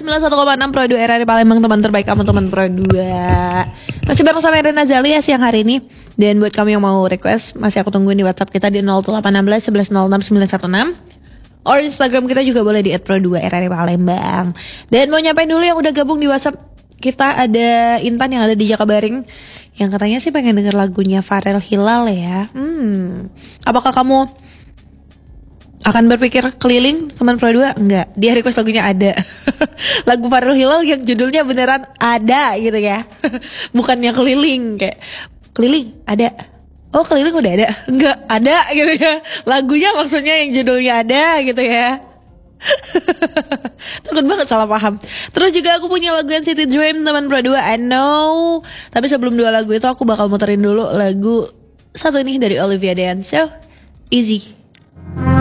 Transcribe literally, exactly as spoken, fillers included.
sembilan puluh satu koma enam Pro dua R R I Palembang, teman terbaik kamu, teman Pro dua. Masih bareng sama Rena Zalia siang hari ini. Dan buat kamu yang mau request, masih aku tungguin di WhatsApp kita di nol delapan satu enam satu satu nol enam sembilan satu enam. Or Instagram kita juga boleh di et pro dua R R I Palembang. Dan mau nyampein dulu yang udah gabung di WhatsApp kita, ada Intan yang ada di Jakabaring, yang katanya sih pengen denger lagunya Farel Hilal ya. Hmm, apakah kamu akan berpikir keliling teman Pro dua? Enggak, dia request lagunya Ada. Lagu Farel Hilal yang judulnya beneran Ada gitu ya. Bukannya keliling, kayak keliling ada. Oh keliling udah ada? Enggak, ada gitu ya. Lagunya maksudnya yang judulnya Ada gitu ya. Takut banget salah paham. Terus juga aku punya lagu N C T Dream teman Pro dua, I know. Tapi sebelum dua lagu itu aku bakal muterin dulu lagu satu ini dari Olivia Dean. So, easy.